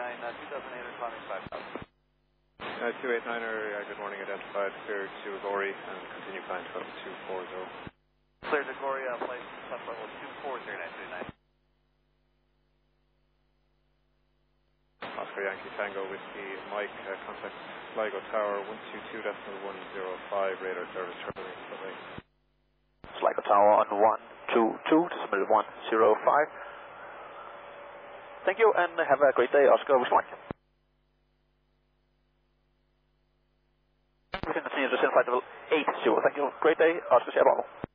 climbing 5,000. 289er, good morning, identified, clear to Agori and continue climb 240. Clear to Agori, place top level 240, 939. Oscar Yankee Tango Whiskey Mike, contact Sligo Tower 122.105, radar service traveling. Sligo Tower on 122.105. Thank you and have a great day, Oscar Whiskey Mike. We can continue to descend flight level 80. Thank you. Great day, Oscar Sierra Bravo.